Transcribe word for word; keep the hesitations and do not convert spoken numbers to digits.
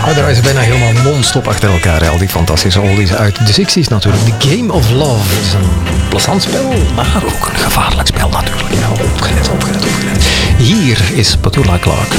We draaien ze bijna helemaal non-stop achter elkaar. Hè. Al die fantastische oldies uit de zestig's natuurlijk. The Game of Love is een plezant spel, maar ook een gevaarlijk spel natuurlijk. Ja, opgelet, opgelet, opgelet. Hier is Petula Clark.